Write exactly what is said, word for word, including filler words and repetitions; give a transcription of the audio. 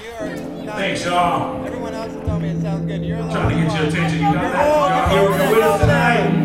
You are not. Thanks, y'all. Everyone else has told me it sounds good. You're the Trying to get your attention. You got that? You're Y'all here with us tonight.